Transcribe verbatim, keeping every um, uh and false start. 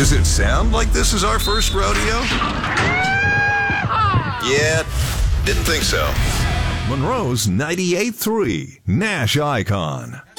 Does it sound like this is our first rodeo? Yeah, didn't think so. Monroe's ninety-eight point three Nash Icon.